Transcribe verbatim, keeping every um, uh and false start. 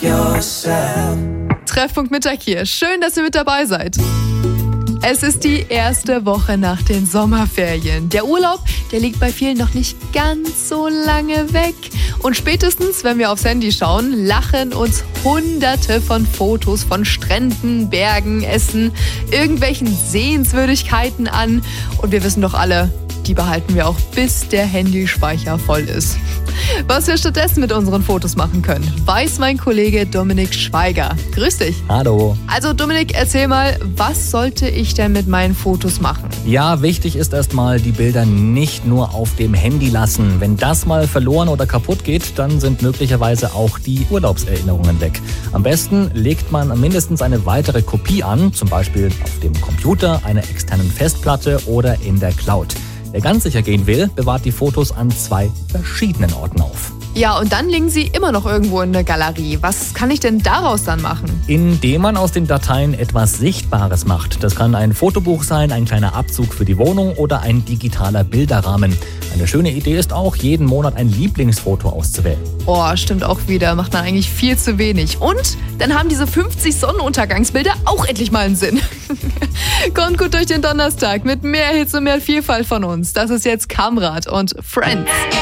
yourself. Treffpunkt Mittag hier. Schön, dass ihr mit dabei seid. Es ist die erste Woche nach den Sommerferien. Der Urlaub, der liegt bei vielen noch nicht ganz so lange weg. Und spätestens, wenn wir aufs Handy schauen, lachen uns hunderte von Fotos von Stränden, Bergen, Essen, irgendwelchen Sehenswürdigkeiten an. Und wir wissen doch alle, die behalten wir auch, bis der Handyspeicher voll ist. Was wir stattdessen mit unseren Fotos machen können, weiß mein Kollege Dominik Schweiger. Grüß dich. Hallo. Also Dominik, erzähl mal, was sollte ich denn mit meinen Fotos machen? Ja, wichtig ist erstmal, die Bilder nicht nur auf dem Handy lassen. Wenn das mal verloren oder kaputt geht, dann sind möglicherweise auch die Urlaubserinnerungen weg. Am besten legt man mindestens eine weitere Kopie an, zum Beispiel auf dem Computer, einer externen Festplatte oder in der Cloud. Wer ganz sicher gehen will, bewahrt die Fotos an zwei verschiedenen Orten auf. Ja, und dann liegen sie immer noch irgendwo in der Galerie. Was kann ich denn daraus dann machen? Indem man aus den Dateien etwas Sichtbares macht. Das kann ein Fotobuch sein, ein kleiner Abzug für die Wohnung oder ein digitaler Bilderrahmen. Eine schöne Idee ist auch, jeden Monat ein Lieblingsfoto auszuwählen. Oh, stimmt auch wieder. Macht man eigentlich viel zu wenig. Und dann haben diese fünfzig Sonnenuntergangsbilder auch endlich mal einen Sinn. Kommt gut durch den Donnerstag mit mehr Hits und mehr Vielfalt von uns. Das ist jetzt Kamrat und Friends.